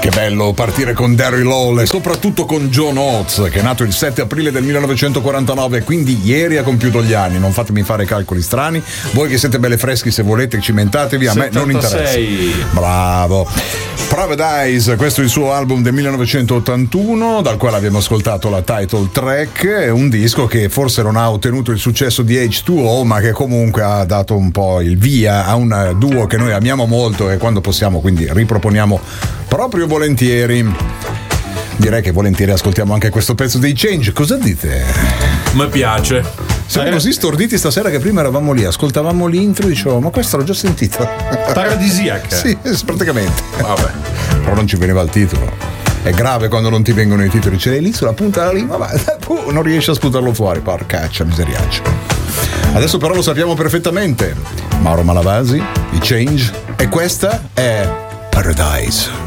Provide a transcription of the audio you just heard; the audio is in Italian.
Che bello partire con Daryl Hall e soprattutto con John Oates, che è nato il 7 aprile del 1949, quindi ieri ha compiuto gli anni. Non fatemi fare calcoli strani. Voi che siete belle freschi, se volete cimentatevi, a 76. Me non interessa. Bravo. Private Eyes, questo è il suo album del 1981, dal quale abbiamo ascoltato la title track. È un disco che forse non ha ottenuto il successo di H2O, ma che comunque ha dato un po' il via a un duo che noi amiamo molto e quando possiamo quindi riproponiamo proprio volentieri. Direi che volentieri ascoltiamo anche questo pezzo dei Change. Cosa dite? Mi piace. Siamo così storditi stasera che prima eravamo lì, ascoltavamo l'intro e dicevo ma questo l'ho già sentito. Paradisiaca. Sì, praticamente. Vabbè. Però non ci veniva il titolo. È grave quando non ti vengono i titoli, ce l'hai lì sulla punta della lingua, ma non riesci a sputarlo fuori, porcaccia miseriaccia. Adesso però lo sappiamo perfettamente. Mauro Malavasi, i Change, e questa è Paradise.